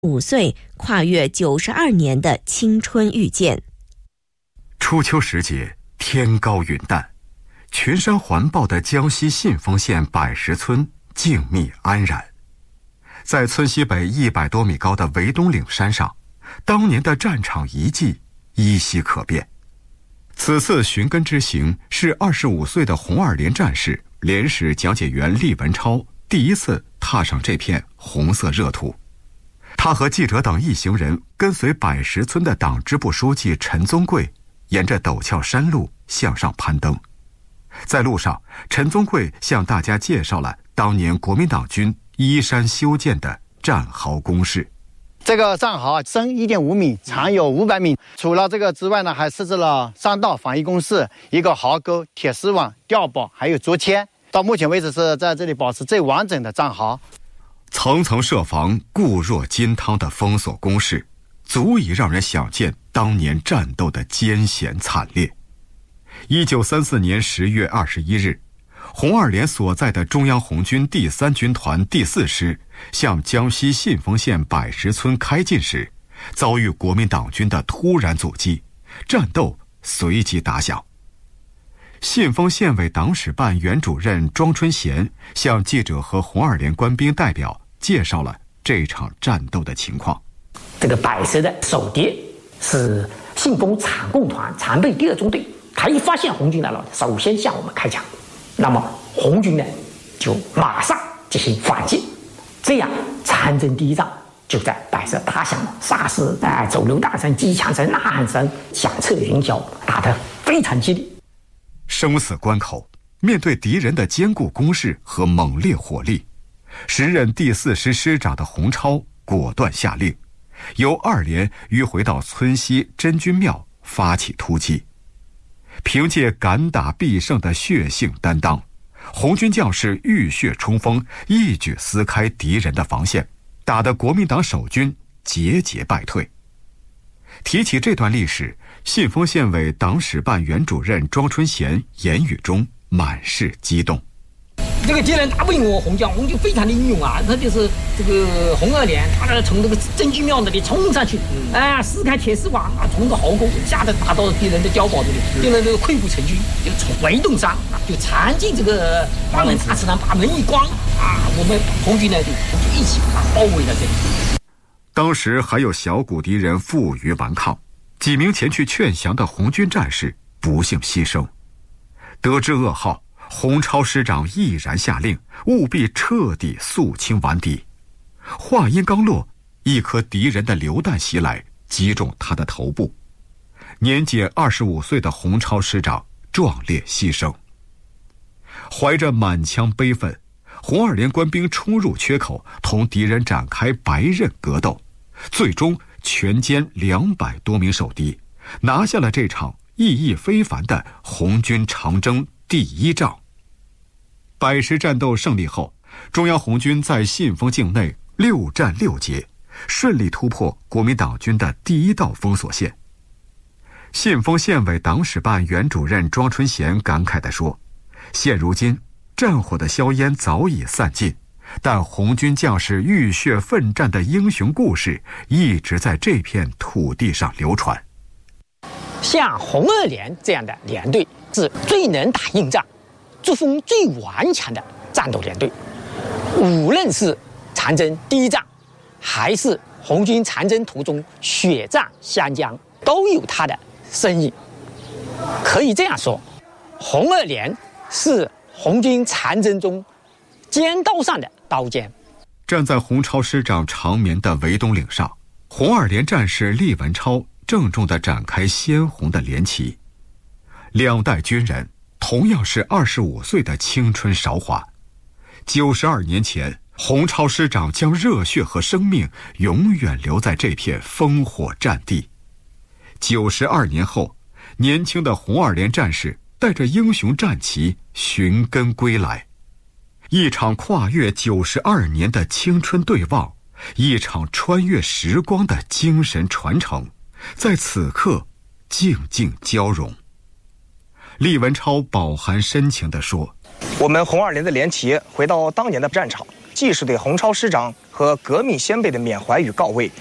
5岁跨越92年的青春遇见。 初秋时节，天高云淡，群山环抱的江西信丰县百石村静谧安然。在村西北100多米高的围东岭山上，当年的战场遗迹依稀可辨。此次寻根之行是25岁的红二连战士连史讲解员厉文超第一次踏上这片红色热土。他和记者等一行人跟随百石村的党支部书记陈宗贵沿着陡峭山路向上攀登。在路上，陈宗贵向大家介绍了当年国民党军依山修建的战壕工事。 这个战壕深1.5米，长有500米。除了这个之外呢，还设置了3道防御工事，一个壕沟、铁丝网、碉堡，还有竹签。到目前为止是在这里保持最完整的战壕。 层层设防、固若金汤的封锁工事，足以让人想见当年战斗的艰险惨烈。1934年10月21日，红二连所在的中央红军第3军团第4师向江西信丰县百石村开进时，遭遇国民党军的突然阻击，战斗随即打响。信丰县委党史办原主任庄春贤向记者和红二连官兵代表介绍了这场战斗的情况。 这个百石的守敌是信丰厂共团常备第2中队，他一发现红军来了，首先向我们开枪，那么红军呢就马上进行反击，这样长征第1仗就在百石打响了。杀死走榴弹声、机枪声、呐喊声响彻云霄，打得非常激烈。 生死关口，面对敌人的坚固工事和猛烈火力，时任第4师师长的洪超果断下令，由2连迂回到村西真君庙发起突击。凭借敢打必胜的血性担当，红军将士浴血冲锋，一举撕开敌人的防线，打得国民党守军节节败退。提起这段历史，信丰县委党史办原主任庄春贤言语中满是激动。 这个敌人打不赢我红军非常的英勇啊！特别是这个红二连，他从这个真君庙那里冲上去，撕开铁丝网啊，从这壕沟一下子打到敌人的碉堡这里，敌人这个溃不成军，就从围洞上就藏进这个大门大祠堂，把门一关啊，我们红军呢就一起包围了这里。 当时还有小股敌人负隅顽抗，几名前去劝降的红军战士不幸牺牲。得知噩耗，洪超师长毅然下令，务必彻底肃清顽敌。话音刚落，一颗敌人的榴弹袭来，击中他的头部。年仅25岁的洪超师长壮烈牺牲。怀着满腔悲愤，红二连官兵冲入缺口，同敌人展开白刃格斗，最终全歼200多名守敌，拿下了这场意义非凡的红军长征第1仗。百石战斗胜利后，中央红军在信丰境内6战6捷，顺利突破国民党军的第1道封锁线。信丰县委党史办原主任庄春贤感慨地说，现如今战火的硝烟早已散尽，但红军将士浴血奋战的英雄故事一直在这片土地上流传。 像红二连这样的连队是最能打硬仗、作风最顽强的战斗连队，无论是长征第1仗，还是红军长征途中血战湘江，都有他的身影。可以这样说，红二连是红军长征中尖刀上的刀尖。 站在洪超师长长眠的围东岭上，红二连战士厉文超郑重地展开鲜红的连旗。2代军人同样是25岁的青春韶华。92年前，洪超师长将热血和生命永远留在这片烽火战地。92年后，年轻的红二连战士带着英雄战旗寻根归来。一场跨越92年的青春对望，一场穿越时光的精神传承，在此刻静静交融。厉文超饱含深情地说， 我们红二连的连旗回到当年的战场， 既是对洪超师长和革命先辈的缅怀与告慰，